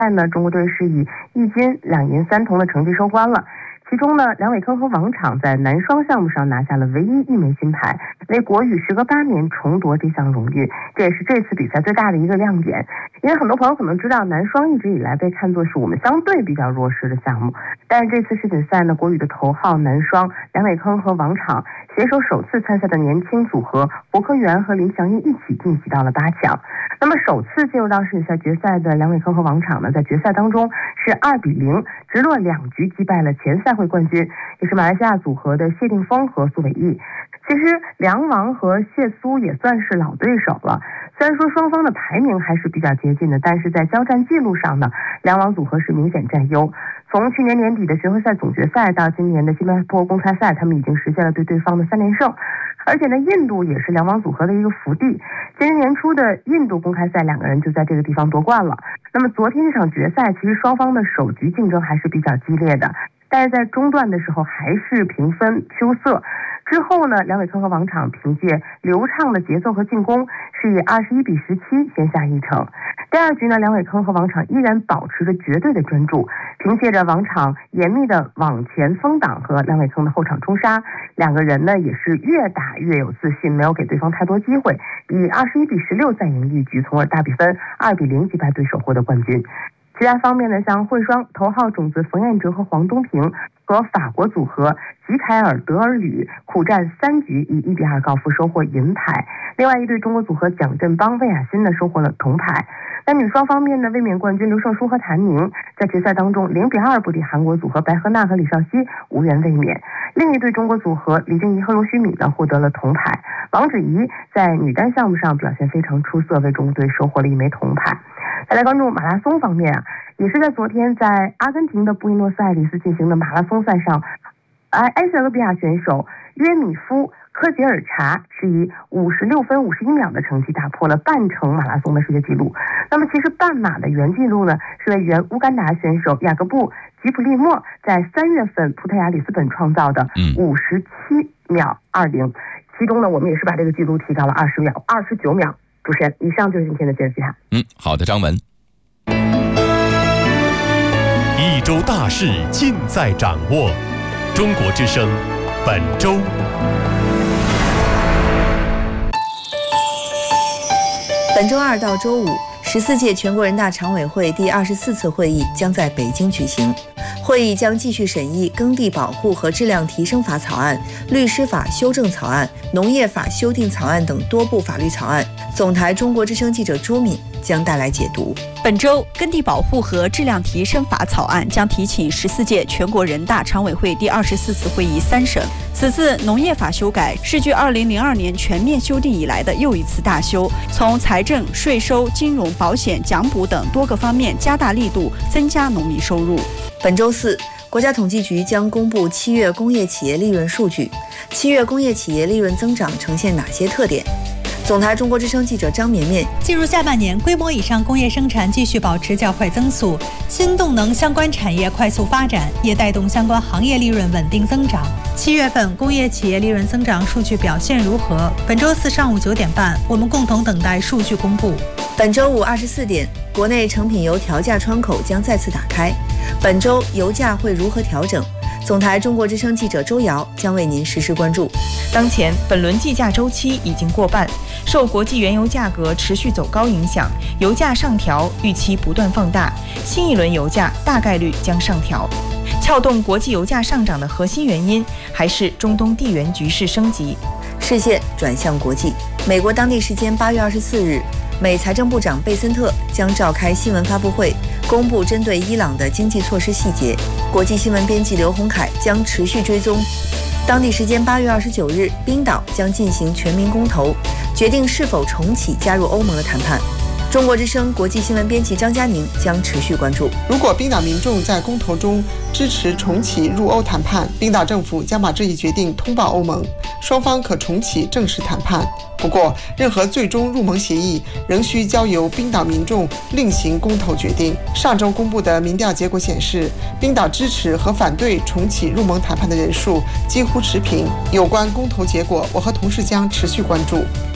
呢，中国队是以1金2银3铜的成绩收官了。其中呢，梁伟铿和王昶在男双项目上拿下了唯一1枚金牌，为国羽时隔8年重夺这项荣誉，这也是这次比赛最大的一个亮点。因为很多朋友可能知道，男双一直以来被看作是我们相对比较弱势的项目，但是这次世锦赛呢，国羽的头号男双梁伟铿和王昶携手首次参赛的年轻组合胡科元和林祥煜一起晋级到了8强。那么首次进入到世锦赛决赛的梁伟铿和王昶呢，在决赛当中是2-0直落2局击败了前赛会冠军，也是马来西亚组合的谢定峰和苏伟毅。其实梁王和谢苏也算是老对手了，虽然说双方的排名还是比较接近的，但是在交战记录上呢，梁王组合是明显占优。从去年年底的巡回赛总决赛到今年的新加坡公开赛，他们已经实现了对对方的3连胜。而且呢，印度也是梁王组合的一个福地。今年年初的印度公开赛，两个人就在这个地方夺冠了。那么昨天这场决赛，其实双方的首局竞争还是比较激烈的，但是在中段的时候还是平分秋色。之后呢，梁伟铿和王昶凭借流畅的节奏和进攻，是以21-17先下一城。第二局呢，梁伟铿和王昶依然保持着绝对的专注，凭借着王昶严密的往前封挡和梁伟铿的后场冲杀，两个人呢也是越打越有自信，没有给对方太多机会，以21-16再赢一局，从而大比分2-0击败对手，获得冠军。其他方面呢，像混双头号种子冯彦哲和黄东萍和法国组合吉凯尔德尔吕苦战3局，以1-2告负收获银牌。另外一对中国组合蒋振邦魏雅欣呢收获了铜牌。那女双方面呢，卫冕冠军刘胜书和谭宁在决赛当中0-2不敌韩国组合白鹤娜和李少熙，无缘卫冕。另一对中国组合李静怡和罗徐敏呢获得了铜牌。王芷怡在女单项目上表现非常出色，为中国队收获了1枚铜牌。再来关注马拉松方面啊，也是在昨天在阿根廷的布宜诺斯艾利斯进行的马拉松赛上，埃塞俄比亚选手约米夫科杰尔查是以56分51秒的成绩打破了半程马拉松的世界纪录。那么其实半马的原纪录呢，是为原乌干达选手雅各布吉普利莫在3月份葡萄牙里斯本创造的57秒20，其中呢我们也是把这个纪录提高了29秒。主持人，以上就是今天的节目其他。 好的，张文。 一周大事尽在掌握，中国之声本周。 本周2到周5，14届全国人大常委会第24次会议将在北京举行。会议将继续审议耕地保护和质量提升法草案、律师法修正草案、农业法修订草案等多部法律草案。总台中国之声记者朱敏将带来解读。 本周，耕地保护和质量提升法草案将提请14届全国人大常委会第24次会议3审。此次农业法修改是距2002年全面修订以来的又一次大修，从财政、税收、金融、保险、奖补等多个方面加大力度，增加农民收入。 本周4，国家统计局将公布7月工业企业利润数据。7月工业企业利润增长呈现哪些特点？总台中国之声记者张绵绵。 进入下半年，规模以上工业生产继续保持较快增速，新动能相关产业快速发展，也带动相关行业利润稳定增长。7月份工业企业利润增长数据表现如何？本周4上午9点半，我们共同等待数据公布。 本周5 24点，国内成品油调价窗口将再次打开。本周油价会如何调整？总台中国之声记者周瑶将为您实时关注。 当前本轮计价周期已经过半，受国际原油价格持续走高影响，油价上调预期不断放大，新一轮油价大概率将上调。撬动国际油价上涨的核心原因还是中东地缘局势升级。 视线转向国际，美国当地时间8月24日，美财政部长贝森特将召开新闻发布会，公布针对伊朗的经济措施细节。国际新闻编辑刘洪凯将持续追踪。当地时间8月29日，冰岛将进行全民公投，决定是否重启加入欧盟的谈判。中国之声国际新闻编辑张佳宁将持续关注。 如果冰岛民众在公投中支持重启入欧谈判，冰岛政府将把这一决定通报欧盟，双方可重启正式谈判。不过，任何最终入盟协议仍需交由冰岛民众另行公投决定。上周公布的民调结果显示，冰岛支持和反对重启入盟谈判的人数几乎持平。有关公投结果，我和同事将持续关注。